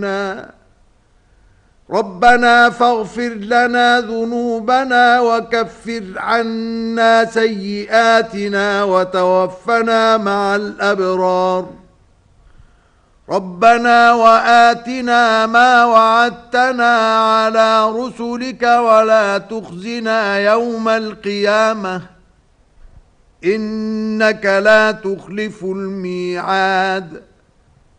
ربنا فاغفر لنا ذنوبنا وكفر عنا سيئاتنا وتوفنا مع الأبرار ربنا وآتنا ما وعدتنا على رسلك ولا تخزنا يوم القيامة إنك لا تخلف الميعاد